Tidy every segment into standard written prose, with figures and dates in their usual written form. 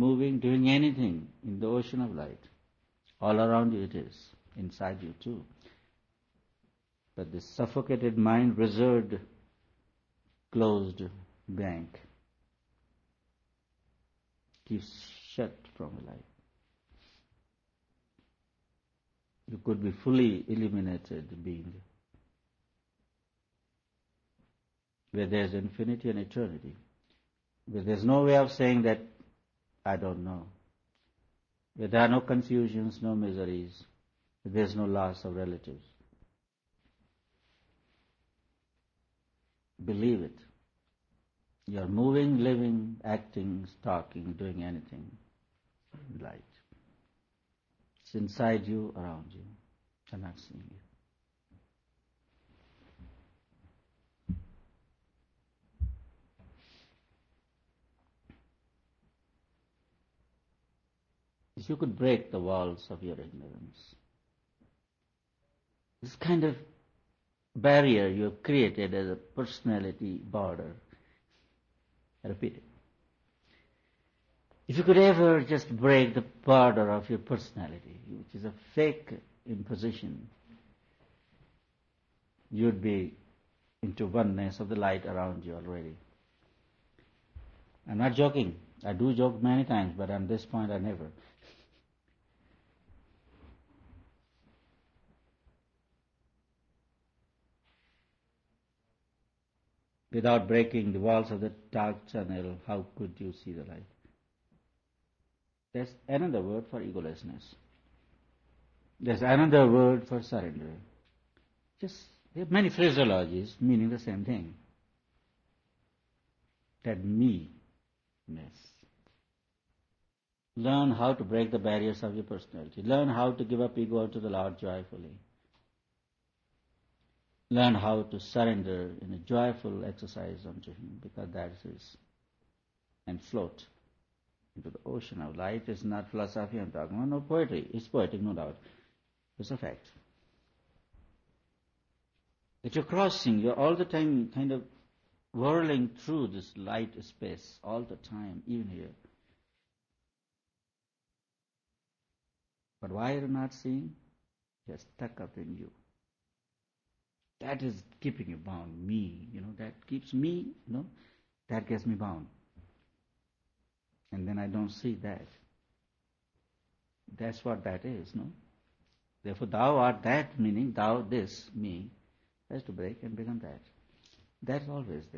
moving, doing anything in the ocean of light. All around you it is, inside you too. But this suffocated mind, reserved, closed bank, keeps shut from the light. You could be fully illuminated being, where there is infinity and eternity, where there is no way of saying that I don't know, where there are no confusions, no miseries, where there is no loss of relatives. Believe it. You are moving, living, acting, talking, doing anything in light. It's inside you, around you. I'm not seeing you. If you could break the walls of your ignorance, this kind of barrier you have created as a personality border. I repeat it. If you could ever just break the border of your personality, which is a fake imposition, you'd be into oneness of the light around you already. I'm not joking. I do joke many times, but on this point I never. Without breaking the walls of the dark tunnel, how could you see the light? There's another word for egolessness. There's another word for surrender. There are many phraseologies meaning the same thing. That me-ness. Learn how to break the barriers of your personality. Learn how to give up ego to the Lord joyfully. Learn how to surrender in a joyful exercise unto Him, because that is His. And float into the ocean of light. It's not philosophy I'm talking about, no poetry. It's poetic, no doubt. It's a fact. That you're crossing, you're all the time kind of whirling through this light space, all the time, even here. But why are you not seeing? You're stuck up in you. That is keeping you bound. Me, that keeps me, that gets me bound. And then I don't see that. That's what that is, no? Therefore, thou art that, meaning thou, this, me, has to break and become that. That's always there.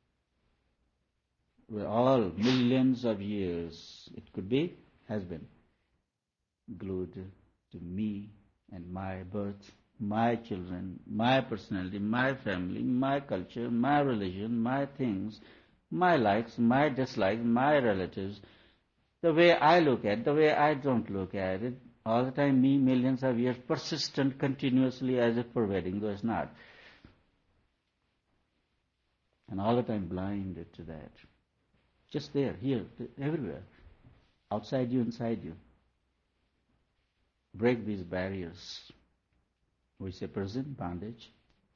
We're all millions of years, it could be, has been, glued to me and my birth, my children, my personality, my family, my culture, my religion, my things, my likes, my dislikes, my relatives, the way I look at it, the way I don't look at it, all the time, me, millions of years, persistent, continuously, as if pervading, though it's not. And all the time blinded to that. Just there, here, everywhere. Outside you, inside you. Break these barriers. We say prison, bondage.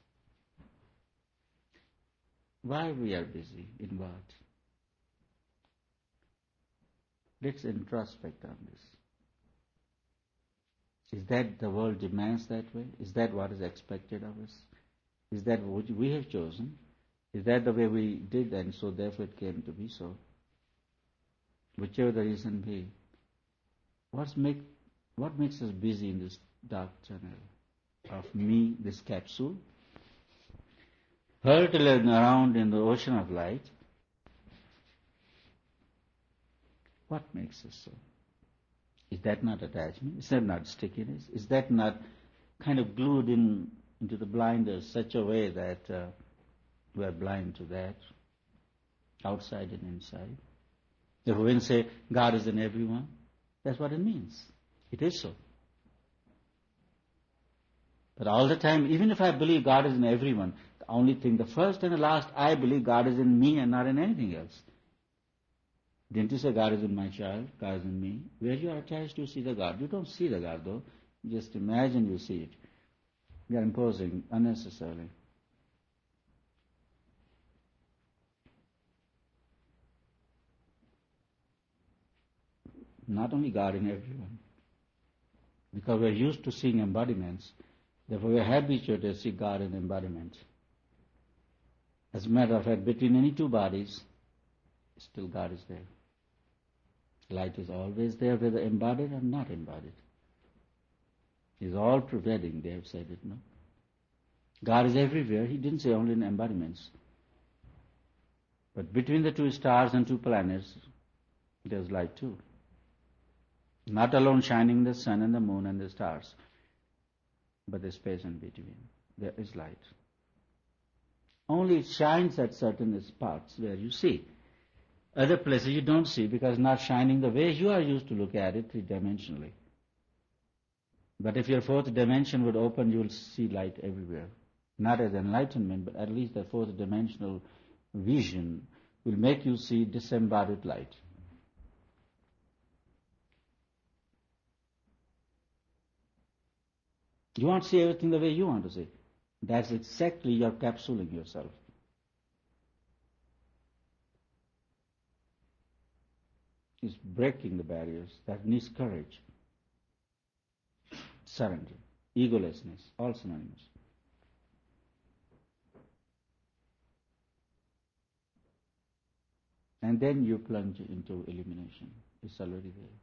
Why we are busy? In what? Let's introspect on this. Is that the world demands that way? Is that what is expected of us? Is that what we have chosen? Is that the way we did, and so therefore it came to be so? Whichever the reason be. What makes us busy in this dark tunnel of me, this capsule, hurtling around in the ocean of light? What makes us so? Is that not attachment? Is that not stickiness? Is that not kind of glued into the blinders such a way that we are blind to that, outside and inside? Therefore, when we say God is in everyone, that's what it means. It is so. But all the time, even if I believe God is in everyone, the only thing, the first and the last, I believe God is in me and not in anything else. Didn't you say God is in my child, God is in me? Where you are attached, you see the God. You don't see the God though. Just imagine you see it. You are imposing unnecessarily. not only God in everyone. Because we're used to seeing embodiments, therefore we're habituated to see God in embodiments. As a matter of fact, between any two bodies, still God is there. Light is always there, whether embodied or not embodied. He's all pervading, they have said it, no? God is everywhere. He didn't say only in embodiments. But between the two stars and two planets, there's light too. Not alone shining the sun and the moon and the stars, but the space in between. There is light. Only it shines at certain spots where you see. Other places you don't see because not shining the way you are used to look at it three-dimensionally. But if your fourth dimension would open, you will see light everywhere. Not as enlightenment, but at least the fourth dimensional vision will make you see disembodied light. You won't see everything the way you want to see. That's exactly you're capsuling yourself. It's breaking the barriers. That needs courage, surrender, egolessness, all synonymous. And then you plunge into illumination. It's already there.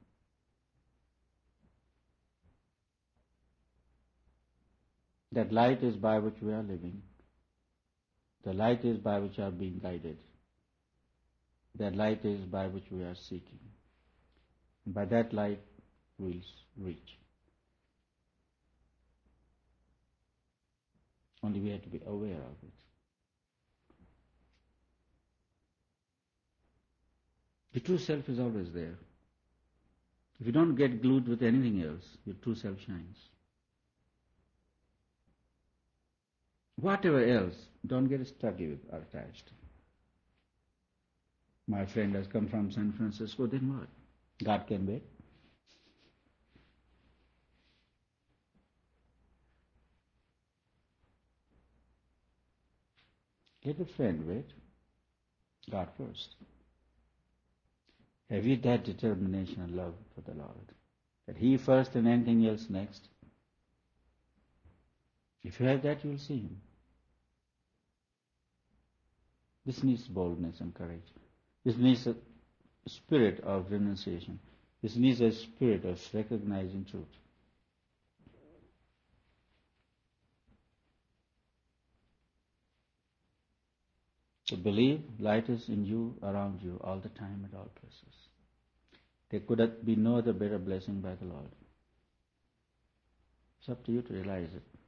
That light is by which we are living. The light is by which we are being guided. That light is by which we are seeking. And by that light we'll reach. Only we have to be aware of it. The true self is always there. If you don't get glued with anything else, your true self shines. Whatever else, don't get stuck with or attached. My friend has come from San Francisco, then what? God can wait. Let a friend wait. God first. Have you that determination and love for the Lord? That He first and anything else next? If you have that, you will see Him. This needs boldness and courage. This needs a spirit of renunciation. This needs a spirit of recognizing truth. To believe light is in you, around you, all the time, at all places. There could be no other better blessing by the Lord. It's up to you to realize it.